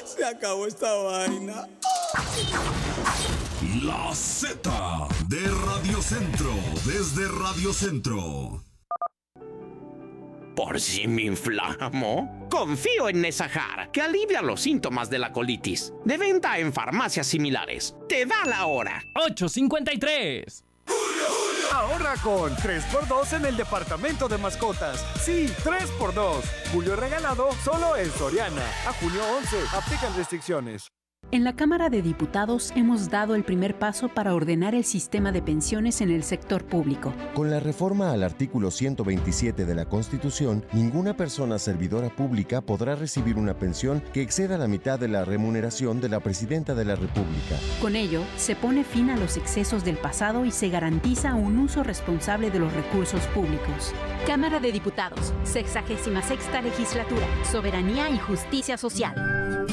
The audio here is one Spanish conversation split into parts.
Se acabó esta vaina. La Z de Radio Centro, desde Radio Centro. ¿Por si me inflamo? Confío en Nesajar, que alivia los síntomas de la colitis. De venta en farmacias similares. Te da la hora. 8:53. Ahorra con 3x2 en el departamento de mascotas. Sí, 3x2. Julio regalado solo en Soriana. A junio 11. Aplican restricciones. En la Cámara de Diputados hemos dado el primer paso para ordenar el sistema de pensiones en el sector público. Con la reforma al artículo 127 de la Constitución, ninguna persona servidora pública podrá recibir una pensión que exceda la mitad de la remuneración de la Presidenta de la República. Con ello, se pone fin a los excesos del pasado y se garantiza un uso responsable de los recursos públicos. Cámara de Diputados, 66ª Legislatura, Soberanía y Justicia Social.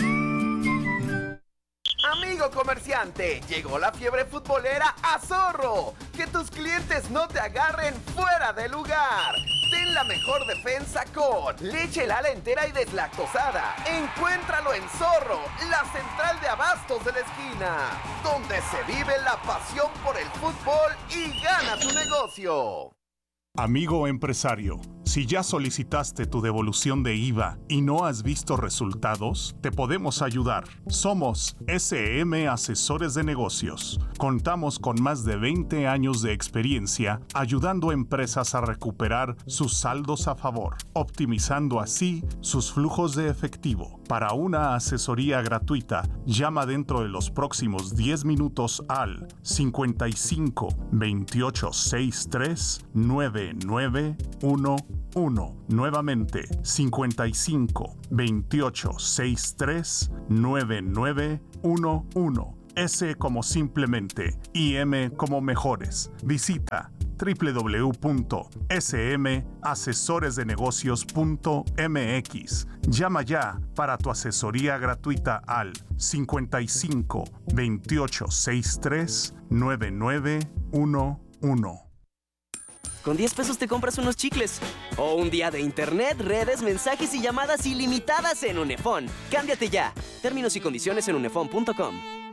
Amigo comerciante, llegó la fiebre futbolera a Zorro. Que tus clientes no te agarren fuera de lugar. Ten la mejor defensa con leche Lala entera y deslactosada. Encuéntralo en Zorro, la central de abastos de la esquina, donde se vive la pasión por el fútbol y gana tu negocio. Amigo empresario, si ya solicitaste tu devolución de IVA y no has visto resultados, te podemos ayudar. Somos SM Asesores de Negocios. Contamos con más de 20 años de experiencia ayudando a empresas a recuperar sus saldos a favor, optimizando así sus flujos de efectivo. Para una asesoría gratuita, llama dentro de los próximos 10 minutos al 55 28 63 9911. Nuevamente 55 28 63 9911. S como simplemente y M como mejores. Visita www.smasesoresdenegocios.mx. Llama ya para tu asesoría gratuita al 55 28 63 9911. Con 10 pesos te compras unos chicles. O un día de internet, redes, mensajes y llamadas ilimitadas en Unefón. Cámbiate ya. Términos y condiciones en unefón.com.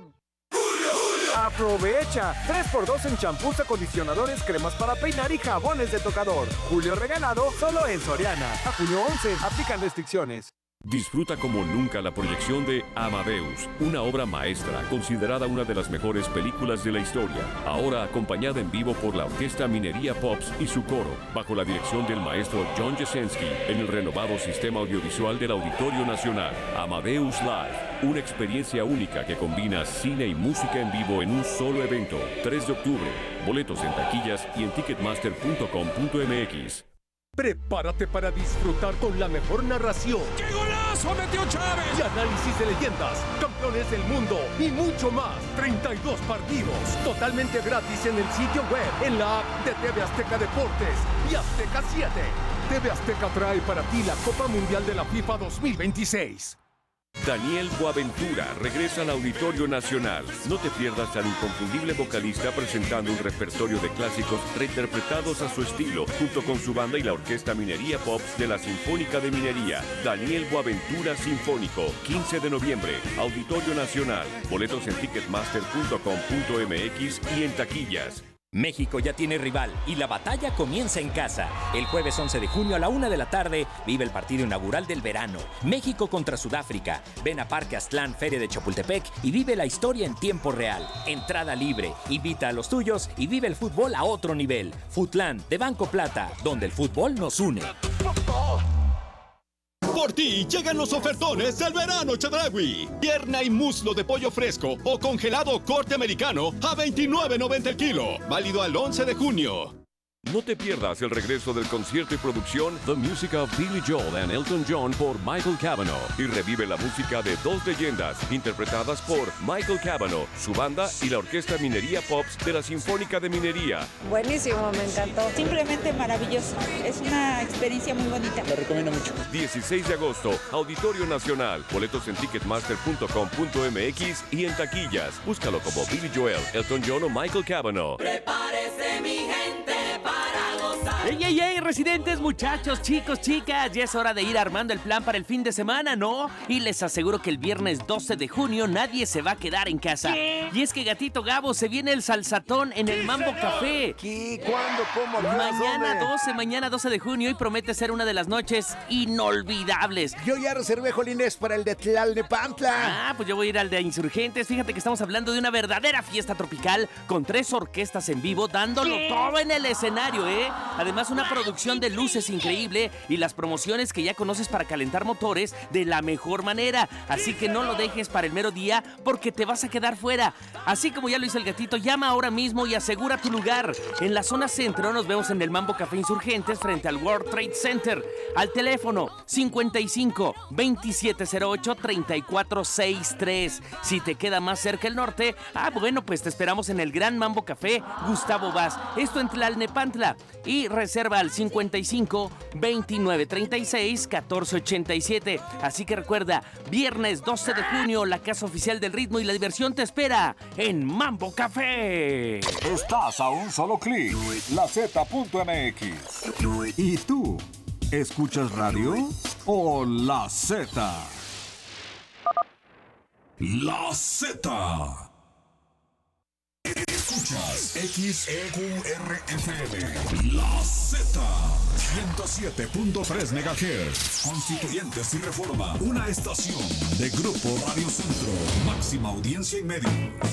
Aprovecha 3x2 en champús, acondicionadores, cremas para peinar y jabones de tocador. Julio regalado solo en Soriana. A junio 11. Aplican restricciones. Disfruta como nunca la proyección de Amadeus, una obra maestra considerada una de las mejores películas de la historia, ahora acompañada en vivo por la Orquesta Minería Pops y su coro, bajo la dirección del maestro John Jasenski, en el renovado sistema audiovisual del Auditorio Nacional. Amadeus Live, una experiencia única que combina cine y música en vivo en un solo evento. 3 de octubre, boletos en taquillas y en ticketmaster.com.mx. Prepárate para disfrutar con la mejor narración. ¡Qué golazo metió Chávez! Y análisis de leyendas, campeones del mundo y mucho más. 32 partidos totalmente gratis en el sitio web, en la app de TV Azteca Deportes y Azteca 7. TV Azteca trae para ti la Copa Mundial de la FIFA 2026. Daniel Boaventura regresa al Auditorio Nacional. No te pierdas al inconfundible vocalista presentando un repertorio de clásicos reinterpretados a su estilo, junto con su banda y la Orquesta Minería Pops de la Sinfónica de Minería. Daniel Boaventura Sinfónico, 15 de noviembre, Auditorio Nacional. Boletos en ticketmaster.com.mx y en taquillas. México ya tiene rival y la batalla comienza en casa. El jueves 11 de junio a la 1 de la tarde vive el partido inaugural del verano. México contra Sudáfrica. Ven a Parque Aztlán, Feria de Chapultepec y vive la historia en tiempo real. Entrada libre. Invita a los tuyos y vive el fútbol a otro nivel. Futlán de Banco Plata, donde el fútbol nos une. Por ti llegan los ofertones del verano Chedraui. Pierna y muslo de pollo fresco o congelado corte americano a $29.90 el kilo. Válido al 11 de junio. No te pierdas el regreso del concierto y producción The Music of Billy Joel and Elton John por Michael Cavanaugh y revive la música de dos leyendas interpretadas por Michael Cavanaugh, su banda y la Orquesta Minería Pops de la Sinfónica de Minería. Buenísimo, me encantó. Simplemente maravilloso. Es una experiencia muy bonita. Lo recomiendo mucho. 16 de agosto, Auditorio Nacional. Boletos en ticketmaster.com.mx y en taquillas. Búscalo como Billy Joel, Elton John o Michael Cavanaugh. Prepárese mi gente para gozar. ¡Ey, residentes, muchachos, chicos, chicas! Ya es hora de ir armando el plan para el fin de semana, ¿no? Y les aseguro que el viernes 12 de junio nadie se va a quedar en casa. ¿Qué? Y es que Gatito Gabo se viene el salsatón en el Mambo Café. ¿Qué? ¿Cuándo? ¿Cómo? Mañana 12 de junio y promete ser una de las noches inolvidables. Yo ya reservé, Jolines, para el de Tlalnepantla. Pues yo voy a ir al de Insurgentes. Fíjate que estamos hablando de una verdadera fiesta tropical con 3 orquestas en vivo dándolo todo en el escenario, ¿eh? Además, una producción de luces increíble y las promociones que ya conoces para calentar motores de la mejor manera. Así que no lo dejes para el mero día porque te vas a quedar fuera. Así como ya lo hizo el Gatito, llama ahora mismo y asegura tu lugar. En la zona centro nos vemos en el Mambo Café Insurgentes frente al World Trade Center. Al teléfono 55 2708 3463. Si te queda más cerca el norte, bueno, pues te esperamos en el Gran Mambo Café Gustavo Vaz. Esto en Tlalnepantla. Y reserva al 55 29 36 14 87. Así que recuerda, viernes 12 de junio, la casa oficial del ritmo y la diversión te espera en Mambo Café. Estás a un solo clic, LaZ.mx. ¿Y tú? ¿Escuchas radio o La Z? La Z. Escuchas XEQRFM, La Z, 107.3 MHz, Constituyentes y Reforma, una estación de Grupo Radio Centro, máxima audiencia y medios.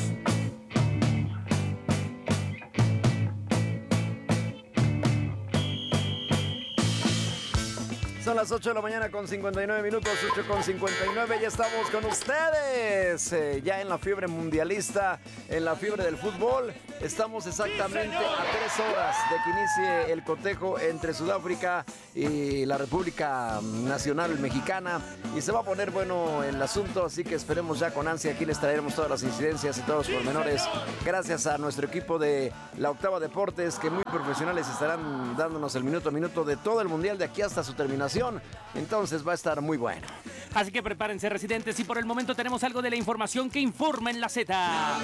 Son las 8 de la mañana con 59 minutos, 8 con 59, ya estamos con ustedes, ya en la fiebre mundialista, en la fiebre del fútbol. Estamos exactamente a 3 horas de que inicie el cotejo entre Sudáfrica y la República Nacional Mexicana, y se va a poner bueno el asunto, así que esperemos ya con ansia. Aquí les traeremos todas las incidencias y todos los pormenores, gracias a nuestro equipo de la Octava Deportes, que muy profesionales estarán dándonos el minuto a minuto de todo el mundial de aquí hasta su terminación. Entonces va a estar muy bueno. Así que prepárense, residentes, y por el momento tenemos algo de la información que informa en la Z.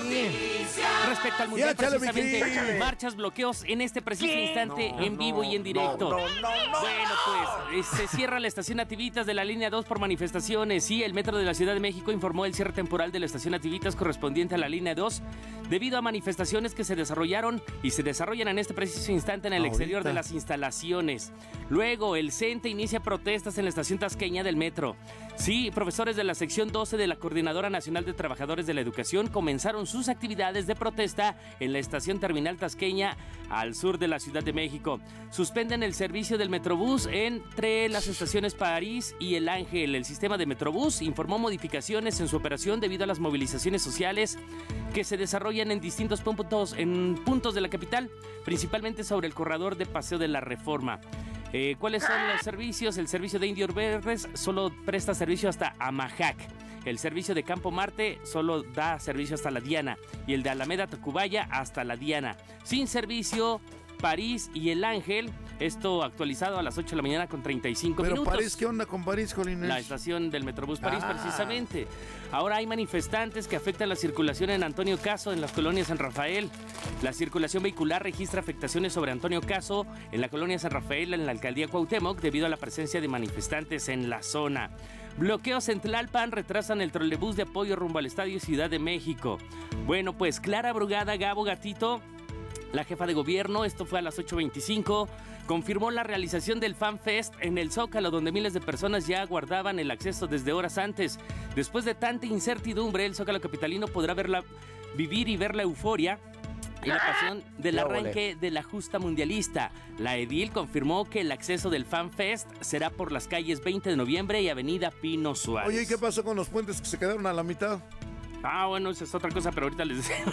Respecto al mundial, precisamente, marchas, bloqueos en este preciso instante, en vivo y en directo. Bueno, pues se cierra la estación Nativitas de la línea 2 por manifestaciones. Sí, el Metro de la Ciudad de México informó el cierre temporal de la estación Nativitas correspondiente a la línea 2 debido a manifestaciones que se desarrollaron y se desarrollan en este preciso instante en el exterior de las instalaciones. Luego, el CENTE inicia protestas en la estación tasqueña del metro. Sí, profesores de la sección 12 de la Coordinadora Nacional de Trabajadores de la Educación comenzaron sus actividades de protesta en la estación terminal tasqueña al sur de la Ciudad de México. Suspenden el servicio del Metrobús entre las estaciones París y El Ángel. El sistema de Metrobús informó modificaciones en su operación debido a las movilizaciones sociales que se desarrollan en distintos puntos de la capital, principalmente sobre el corredor de Paseo de la Reforma. ¿Cuáles son los servicios? El servicio de Indios Verdes solo presta servicio hasta Amajac. El servicio de Campo Marte solo da servicio hasta La Diana. Y el de Alameda Tacubaya hasta La Diana. Sin servicio, París y El Ángel. Esto actualizado a las 8 de la mañana con 35 minutos. ¿Pero París qué onda con París, Jolines? La estación del Metrobús París, precisamente. Ahora hay manifestantes que afectan la circulación en Antonio Caso, en las colonias San Rafael. La circulación vehicular registra afectaciones sobre Antonio Caso, en la colonia San Rafael, en la alcaldía Cuauhtémoc, debido a la presencia de manifestantes en la zona. Bloqueos en Tlalpan retrasan el trolebús de apoyo rumbo al Estadio Ciudad de México. Bueno, pues Clara Brugada, Gabo Gatito, la jefa de gobierno, esto fue a las 8:25, confirmó la realización del Fan Fest en el Zócalo, donde miles de personas ya aguardaban el acceso desde horas antes. Después de tanta incertidumbre, el Zócalo capitalino podrá vivir y ver la euforia y la pasión del arranque de la justa mundialista. La edil confirmó que el acceso del Fan Fest será por las calles 20 de noviembre y avenida Pino Suárez. Oye, ¿y qué pasó con los puentes que se quedaron a la mitad? Bueno, esa es otra cosa, pero ahorita les decimos.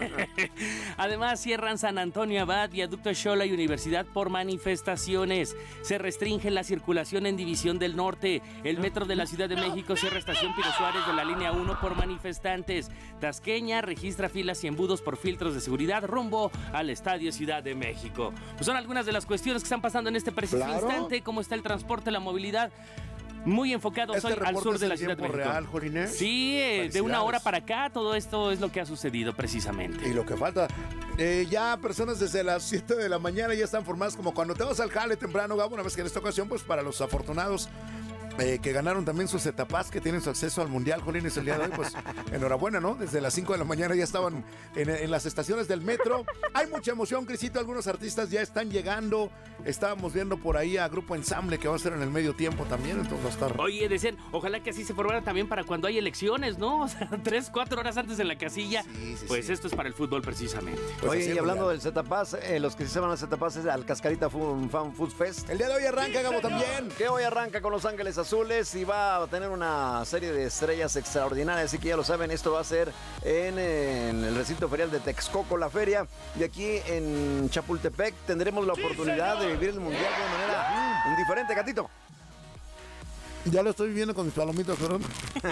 Además, cierran San Antonio Abad, Viaducto Xola y Universidad por manifestaciones. Se restringe la circulación en División del Norte. El Metro de la Ciudad de México cierra Estación Pino Suárez de la línea 1 por manifestantes. Tasqueña registra filas y embudos por filtros de seguridad rumbo al Estadio Ciudad de México. Pues son algunas de las cuestiones que están pasando en este preciso instante. ¿Cómo está el transporte, la movilidad? muy enfocados hoy al sur de la Ciudad de México. Real, Jolín, Sí, de una hora para acá, todo esto es lo que ha sucedido precisamente. Y lo que falta, ya personas desde las 7 de la mañana ya están formadas como cuando te vas al jale temprano, Gabo, una vez que en esta ocasión, pues para los afortunados que ganaron también sus etapas, que tienen su acceso al Mundial, Jolines, el día de hoy, pues enhorabuena, ¿no? Desde las 5 de la mañana ya estaban en las estaciones del metro. Hay mucha emoción, Crisito, algunos artistas ya están llegando. Estábamos viendo por ahí a Grupo Ensamble, que va a estar en el medio tiempo también, entonces va a estar... Oye, decían, ojalá que así se formara también para cuando hay elecciones, ¿no? O sea, 3-4 horas antes en la casilla. Pues esto es para el fútbol precisamente. Pues oye, y hablando del Zetapaz, los que sí se van al Zetapaz es al Cascarita Fan Food Fest. El día de hoy arranca, Gabo, también. Que hoy arranca con Los Ángeles Azules y va a tener una serie de estrellas extraordinarias, así que ya lo saben, esto va a ser en el recinto ferial de Texcoco, la feria, y aquí en Chapultepec tendremos la oportunidad de vivir el Mundial de manera diferente, gatito. Ya lo estoy viviendo con mis palomitas, perdón.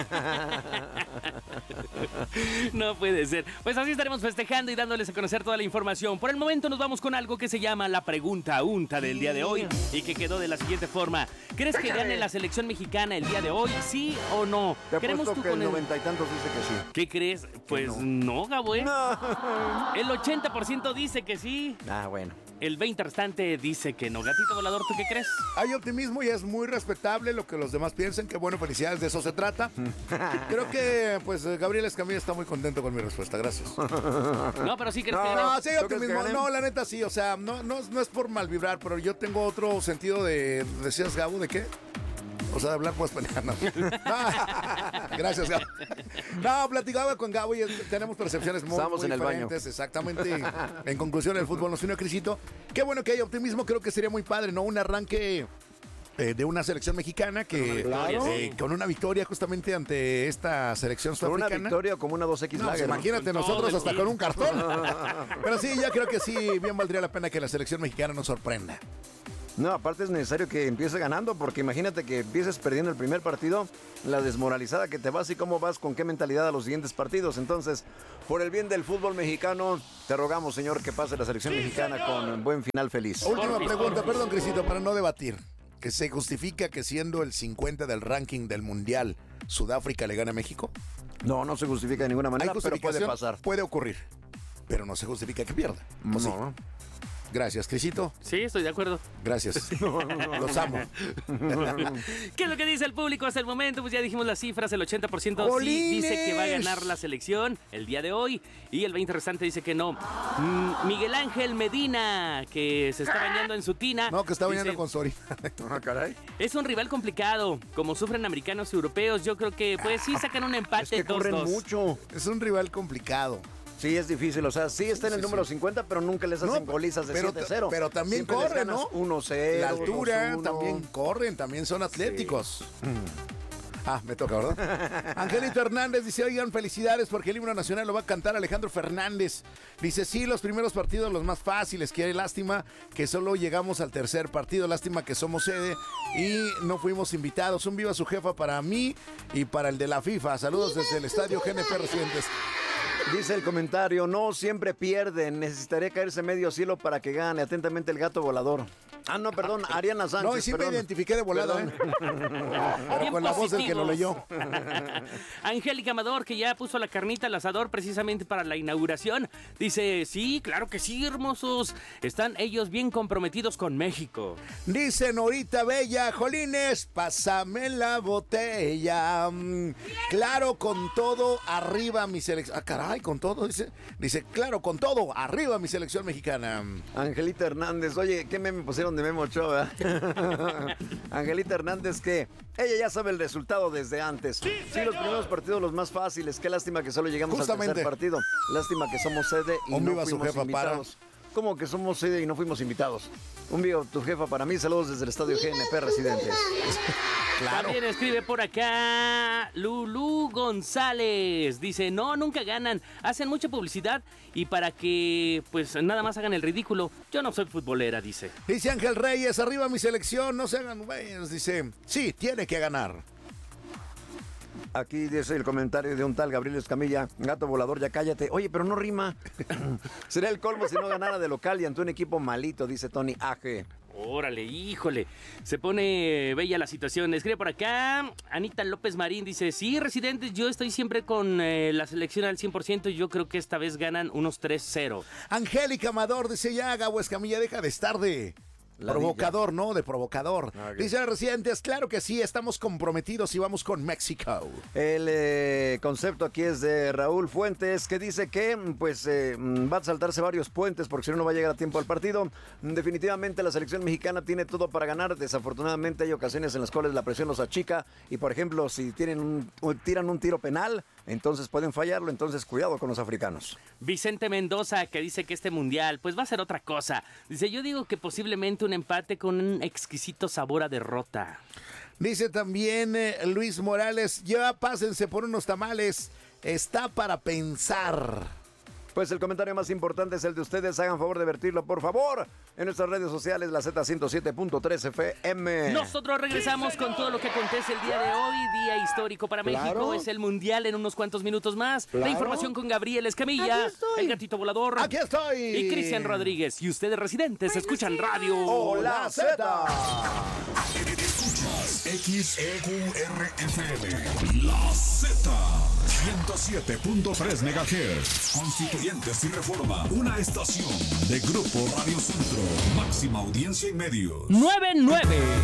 No puede ser. Pues así estaremos festejando y dándoles a conocer toda la información. Por el momento nos vamos con algo que se llama la pregunta unta del día de hoy y que quedó de la siguiente forma. ¿Crees que gane la selección mexicana el día de hoy? ¿Sí o no? Te apuesto que el 90 y tantos dice que sí. ¿Qué crees? Pues no, Gabo, ¿eh? No. El 80% dice que sí. Ah, bueno. El 20 restante dice que no. Gatito volador, ¿tú qué crees? Hay optimismo y es muy respetable lo que los demás piensen. Qué bueno, felicidades, de eso se trata. Creo que, pues, Gabriel Escamilla está muy contento con mi respuesta. Gracias. No, pero sí crees que no, sí hay optimismo. No, la neta sí. O sea, no es por mal vibrar, pero yo tengo otro sentido de... ¿Decías, Gabo, de qué? O sea, de hablar pues pendejadas. No. Gracias, Gabo. No, platicaba con Gabo y tenemos percepciones muy, Estamos muy en el diferentes. baño. Exactamente. En conclusión, el fútbol nos unió, Crisito. Qué bueno que hay optimismo. Creo que sería muy padre, ¿no? Un arranque de una selección mexicana que con una victoria justamente ante esta selección sudafricana. Con una victoria como una 2X no, Lager. Imagínate nosotros hasta con un cartón. Pero sí, ya creo que sí, bien valdría la pena que la selección mexicana nos sorprenda. No, aparte es necesario que empiece ganando, porque imagínate que empieces perdiendo el primer partido, la desmoralizada que te vas y cómo vas, con qué mentalidad a los siguientes partidos. Entonces, por el bien del fútbol mexicano, te rogamos, señor, que pase la selección mexicana con buen final feliz. Última pregunta, perdón, Crisito, para no debatir. ¿Que se justifica que siendo el 50 del ranking del Mundial, Sudáfrica le gana a México? No, no se justifica de ninguna manera, pero puede pasar. Puede ocurrir, pero no se justifica que pierda. No. Sí. Gracias, Crisito. Sí, estoy de acuerdo. Gracias. Los amo. ¿Qué es lo que dice el público hasta el momento? Pues ya dijimos las cifras, el 80% sí dice que va a ganar la selección el día de hoy y el 20% restante dice que no. Miguel Ángel Medina, que se está bañando en su tina. No, que está bañando con Sori. Ah, caray. Es un rival complicado, como sufren americanos y europeos. Yo creo que pues sí sacan un empate. Es que corren mucho. Es un rival complicado. Sí, es difícil, o sea, sí está en el número 50, pero nunca les hacen golizas de 7-0. Pero también siempre corren, ¿no? 1-0. La altura, 2-1. también corren, también son atléticos. Ah, me toca, ¿verdad? Angelito Hernández dice, oigan, felicidades porque el himno nacional lo va a cantar Alejandro Fernández. Dice, sí, los primeros partidos los más fáciles, que lástima que solo llegamos al tercer partido, lástima que somos sede y no fuimos invitados. Un viva su jefa para mí y para el de la FIFA. Saludos desde el estadio GNP Residentes. Dice el comentario, no siempre pierden, necesitaría caerse medio cielo para que gane. Atentamente el gato volador. Ah, no, perdón, Ariana Sánchez. No, y sí me identifiqué de volada, Bien con la voz del que lo leyó. Angélica Amador, que ya puso la carnita al asador precisamente para la inauguración, dice, sí, claro que sí, hermosos. Están ellos bien comprometidos con México. Dice Norita Bella, Jolines, pásame la botella. Claro, con todo, arriba mi selección. Ah, caray, con todo, dice, claro, con todo, arriba mi selección mexicana. Angelita Hernández, oye, ¿qué meme pusieron de Memo Ochoa? Angelita Hernández, que ella ya sabe el resultado desde antes. Sí, los primeros partidos los más fáciles. Qué lástima que solo llegamos al tercer partido. Lástima que somos sede y no fuimos invitados. ¿Cómo que somos sede y no fuimos invitados? Un viva tu jefa para mí. Saludos desde el estadio GNP Residentes. Claro. También escribe por acá Lulú González. Dice, no, nunca ganan. Hacen mucha publicidad y para que pues nada más hagan el ridículo. Yo no soy futbolera, dice. Dice Ángel Reyes, arriba mi selección, no se hagan güeyes. Dice, sí, tiene que ganar. Aquí dice el comentario de un tal Gabriel Escamilla, gato volador, ya cállate. Oye, pero no rima. Sería el colmo si no ganara de local y ante un equipo malito, dice Tony Aje. Órale, híjole, se pone bella la situación. Escribe por acá, Anita López Marín dice, sí, residentes, yo estoy siempre con la selección al 100% y yo creo que esta vez ganan unos 3-0. Angélica Amador dice, ya, Gabo Escamilla, deja de estar de provocador, ¿no? De provocador. Okay. Dice Residentes, claro que sí, estamos comprometidos y vamos con México. El concepto aquí es de Raúl Fuentes, que dice que pues va a saltarse varios puentes porque si no va a llegar a tiempo al partido. Definitivamente la selección mexicana tiene todo para ganar. Desafortunadamente hay ocasiones en las cuales la presión los achica y, por ejemplo, si tiran un tiro penal, entonces pueden fallarlo. Entonces cuidado con los africanos. Vicente Mendoza, que dice que este mundial pues va a ser otra cosa. Dice, yo digo que posiblemente un empate con un exquisito sabor a derrota. Dice también Luis Morales, ya pásense por unos tamales, está para pensar. Pues el comentario más importante es el de ustedes. Hagan favor de vertirlo, por favor, en nuestras redes sociales, la Z107.3 FM. Nosotros regresamos con todo lo que acontece el día de hoy, día histórico para México. Es el Mundial en unos cuantos minutos más. La información con Gabriel Escamilla, el gatito volador. Aquí estoy. Y Cristian Rodríguez. Y ustedes, residentes, escuchan Radio Hola Z. Escuchas XEQRFM, La Z. 107.3 MHz. Constituyentes y Reforma. Una estación de Grupo Radio Centro. Máxima audiencia en medios. 99.